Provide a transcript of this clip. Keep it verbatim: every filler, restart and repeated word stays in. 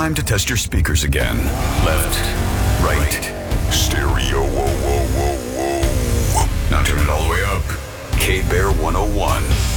time to test your speakers again. Left, right, stereo, whoa, whoa, whoa, whoa. Now turn it all the way up. K-Bear one oh one.